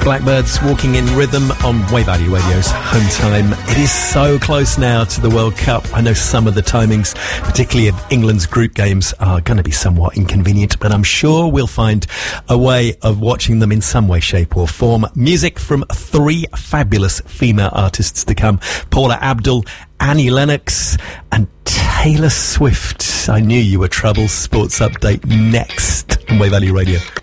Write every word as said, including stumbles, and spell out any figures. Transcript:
Blackbirds walking in rhythm on Wave Valley Radio's Home Time. It is so close now to the World Cup. I know some of the timings, particularly of England's group games, are going to be somewhat inconvenient, but I'm sure we'll find a way of watching them in some way, shape or form. Music from three fabulous female artists to come: Paula Abdul, Annie Lennox and Taylor Swift. I knew you were trouble. Sports update next on Wave Valley Radio.